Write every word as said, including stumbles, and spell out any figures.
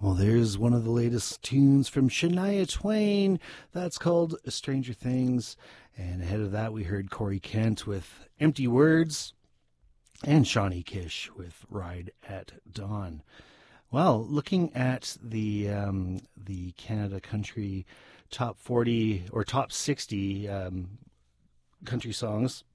Well, there's one of the latest tunes from Shania Twain. That's called Stranger Things. And ahead of that, we heard Corey Kent with Empty Words and Shawnee Kish with Ride at Dawn. Well, looking at the um, the Canada Country Top forty or Top sixty um, country songs,